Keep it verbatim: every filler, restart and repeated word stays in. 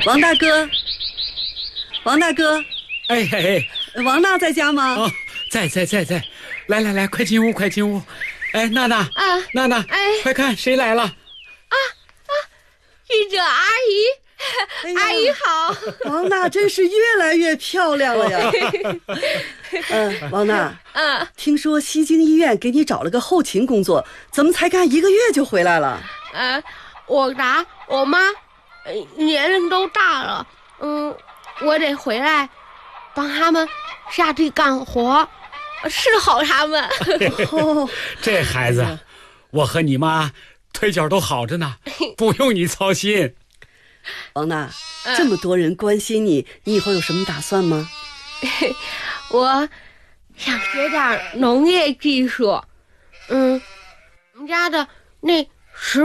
王大哥，王大哥， 哎嘿嘿，王娜在家吗？ 哦，在在在在，来来来，快进屋，快进屋。哎，娜娜啊，娜娜，哎，快看谁来了？啊啊，玉者阿姨，哎、阿姨好。 王娜真是越来越漂亮了呀。嗯、呃，王娜，嗯，听说西京医院给你找了个后勤工作，怎么才干一个月就回来了？ 呃，我答我妈。年龄都大了，嗯，我得回来帮他们下地干活，伺候他们。 哦、这孩子，我和你妈腿脚都好着呢，不用你操心。 王娜，这么多人关心你，你以后有什么打算吗？ 我想学点农业技术，嗯，我们家的那